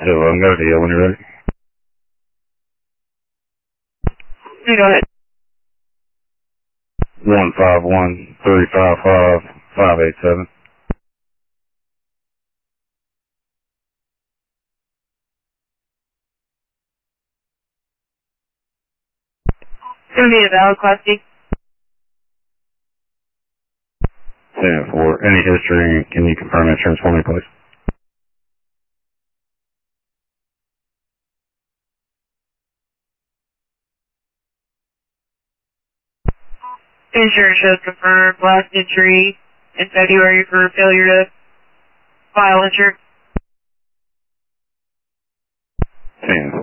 Go to you when you're ready. Go ahead. 151-355-587. It's going to be a valid Class D. 10-4. Any history, can you confirm insurance for me, please? Insurance shows confirmed last entry in February for failure to file insurance. 10-4.